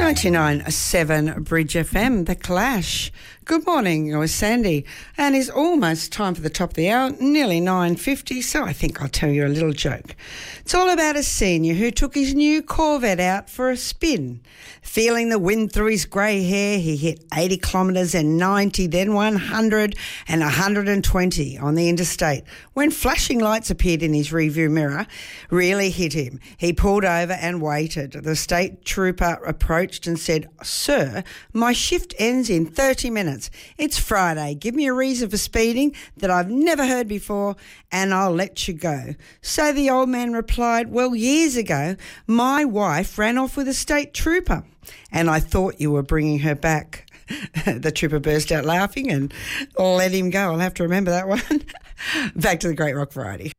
99.7 Bridge FM, The Clash. Good morning, it was Sandy, and it's almost time for the top of the hour, nearly 9:50, so I think I'll tell you a little joke. It's all about a senior who took his new Corvette out for a spin. Feeling the wind through his grey hair, he hit 80 kilometres and 90, then 100 and 120 on the interstate. When flashing lights appeared in his rearview mirror, really hit him. He pulled over and waited. The state trooper approached and said, "Sir, my shift ends in 30 minutes. It's Friday. Give me a reason for speeding that I've never heard before and I'll let you go." So the old man replied, "Well, years ago, my wife ran off with a state trooper and I thought you were bringing her back." The trooper burst out laughing and let him go. I'll have to remember that one. Back to the Great Rock Variety.